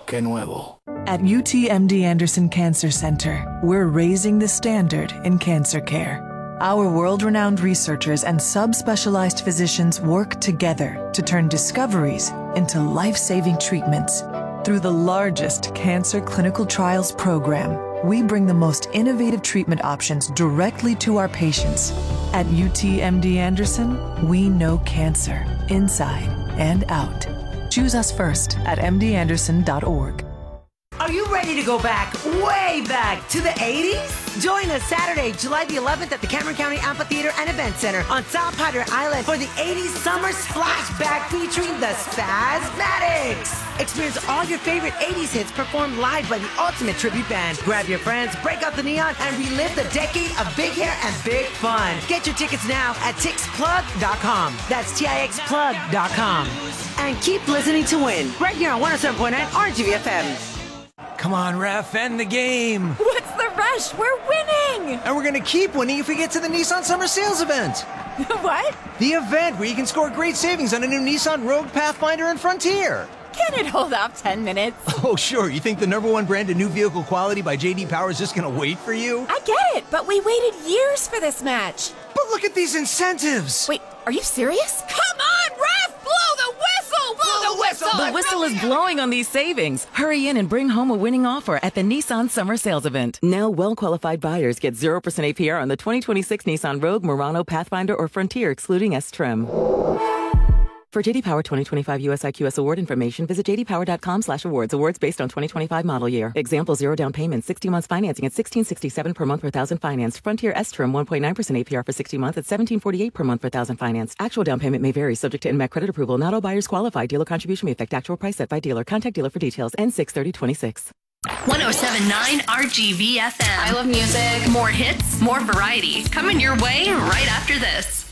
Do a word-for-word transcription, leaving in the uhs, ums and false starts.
que nuevo. At U T M D Anderson Cancer Center, we're raising the standard in cancer care. Our world-renowned researchers and subspecialized physicians work together to turn discoveries into life-saving treatments. Through the largest cancer clinical trials program, we bring the most innovative treatment options directly to our patients. At U T M D Anderson, we know cancer inside and out. Choose us first at m d anderson dot org. Are you ready to go back, way back to the eighties? Join us Saturday, July the eleventh at the Cameron County Amphitheater and Event Center on South Padre Island for the eighties Summer Splashback featuring the Spazmatics. Experience all your favorite eighties hits performed live by the Ultimate Tribute Band. Grab your friends, break out the neon, and relive the decade of big hair and big fun. Get your tickets now at tix plug dot com. That's T I X plug dot com. And keep listening to win, right here on one oh seven point nine R G V F M. Come on, ref, end the game. What's the rush? We're winning! And we're going to keep winning if we get to the Nissan Summer Sales event. What? The event where you can score great savings on a new Nissan Rogue, Pathfinder, and Frontier. Can it hold off ten minutes? Oh, sure. You think the number one brand in new vehicle quality by J D Power is just going to wait for you? I get it, but we waited years for this match. But look at these incentives. Wait, are you serious? Come on, ref! Blow the whistle! Blow the whistle! The whistle is blowing on these savings. Hurry in and bring home a winning offer at the Nissan Summer Sales Event. Now, well-qualified buyers get zero percent A P R on the twenty twenty-six Nissan Rogue, Murano, Pathfinder, or Frontier, excluding S-Trim. For J D Power twenty twenty-five U S I Q S award information, visit j d power dot com slash awards. Awards based on twenty twenty-five model year. Example, zero down payment, sixty months financing at sixteen sixty-seven per month per thousand financed. Frontier S-Trim, one point nine percent A P R for sixty months at seventeen forty-eight per month per thousand financed. Actual down payment may vary, subject to N M A C credit approval. Not all buyers qualify. Dealer contribution may affect actual price set by dealer. Contact dealer for details. N six thirty twenty-six. one oh seven point nine R G V F M. I love music. More hits, more variety. Coming your way right after this.